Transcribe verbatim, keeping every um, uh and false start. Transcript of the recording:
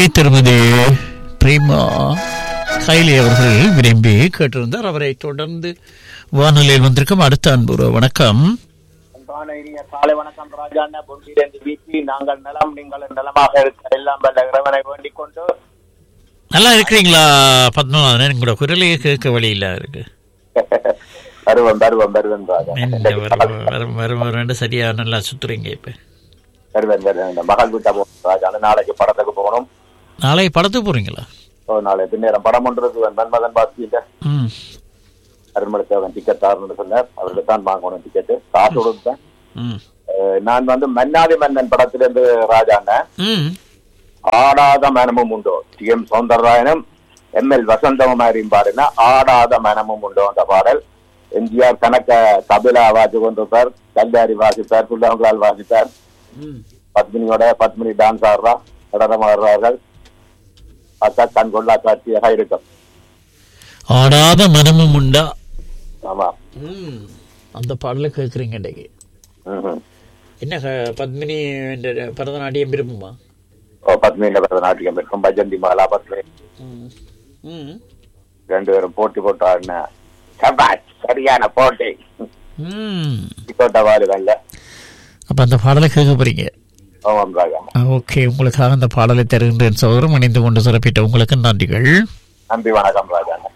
திருமதி பிரேமா கைலி அவர்கள் விரும்பி கேட்டிருந்தார். அவரை தொடர்ந்து வானொலியில் வந்திருக்கும் அடுத்த அன்பு வணக்கம். காலை வணக்கம் ராஜா. வீட்டி நாங்கள் நலம், நீங்கள் நலமாக இருக்க எல்லாம் வல்ல இறைவனை வேண்டிக் கொண்டு. நல்லா இருக்கிறீங்களா பத்மநாதன்? உங்களோட குரலையே கேட்க வழியில இருக்கு. வருவம் வருவம் வருவன் ராஜா. வரும் வரும் வரும் சரியா நல்லா சுத்துறீங்க. இப்ப வருவன் வருவன் மகள் வீட்டா போகணும் ராஜா. நாளைக்கு படத்துக்கு போகணும். நாளைக்கு படத்துக்கு போறீங்களா? ஓ, நாளை பின்னேரம் படம் ஒன்று மன்மதன் பாஸ்கிட்ட அருண்மலத்தேவன் டிக்கெட் தாருன்னு சொன்னார். அவருக்கு தான் வாங்கணும் டிக்கெட்டு, காசு கொடுத்தேன். நான் வந்து மன்னாதி மன்னன் படத்திலிருந்து ராஜாண்ண ஆடாத மனமும் உண்டோ, டி எம் சௌந்தரராயனும் எம் எல் வசந்தகுமாரியும் பாடினா ஆடாத மனமும் உண்டோ அந்த பாடல். எம்ஜிஆர் கணக்க கபிலா வாசி கொண்டிருப்பார், கல்யாரி வாசிப்பார், புள்ளவங்களால் வாசிப்பார். பத்மினியோட பத்மினி டான்ஸ் ஆடுறா, நடனம் ஆடுறார்கள். பார்த்தா கண் கொள்ளா காட்சியாக இருக்கும். ஆடாத மனமும் உண்டா? ஆமா, அந்த பாடல கேட்குறீங்க இன்றைக்கு. என்ன பத்மினி பரதநாட்டியம் விரும்புமா? ஓ, பத்மினியில பரதநாட்டியம் இருக்கும். பஜந்தி மாலா பத்மினி ரெண்டு பேரும் போட்டி போட்டு ஆடின சரியான போட்டி வாழுகள்ல. அப்ப அந்த பாடலை கேட்க போறீங்க? ஆமாம் ராஜா. ஓகே, உங்களுக்காக அந்த பாடலை தருகின்றேன். சோதரம் இணைந்து கொண்டு சிறப்பிட்ட உங்களுக்கு நன்றிகள். நன்றி, வணக்கம் ராஜா.